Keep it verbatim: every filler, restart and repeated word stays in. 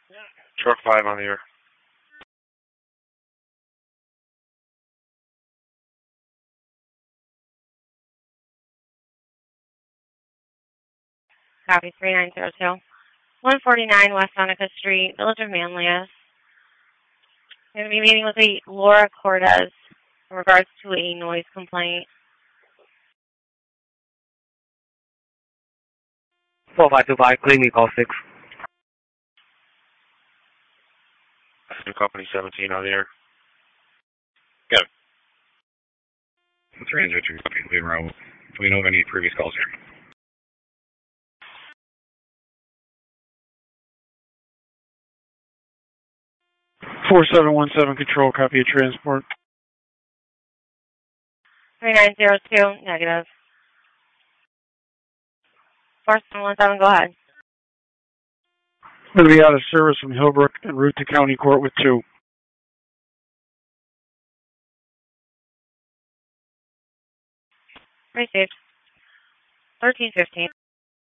Truck five on the air. Copy three nine zero two. one forty-nine West Seneca Street, Village of Manlius. I'm going to be meeting with a Laura Cortez in regards to a noise complaint. four five two five, clean me, call six. Company seventeen on the air. Go. Transit to copy. Do we know of any previous calls here? four seven one seven control, copy of transport. three nine zero two, negative. four seven one seven, go ahead. Going to be out of service from Hillbrook en route to County Court with two. Received. thirteen fifteen.